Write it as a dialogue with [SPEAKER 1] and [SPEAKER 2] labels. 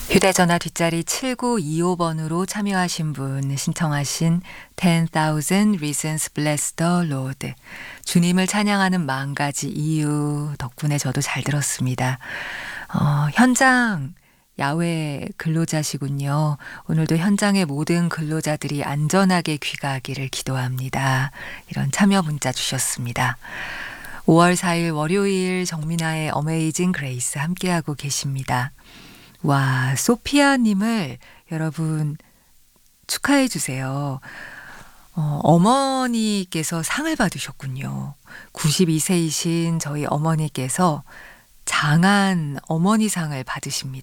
[SPEAKER 1] 휴대전화 뒷자리 7925번으로 참여하신 분 신청하신 10,000 Reasons Bless the Lord. 주님을 찬양하는 10,000가지 이유 덕분에 저도 잘 들었습니다. 현장 야외 근로자시군요. 오늘도 현장의 모든 근로자들이 안전하게 귀가하기를 기도합니다. 이런 참여 문자 주셨습니다. 5월 4일 월요일 정민아의 어메이징 그레이스 함께하고 계십니다. 와, 소피아님을 여러분 축하해 주세요. 어머니께서 상을 받으셨군요. 92세이신 저희 어머니께서 장한 어머니상을 받으십니다.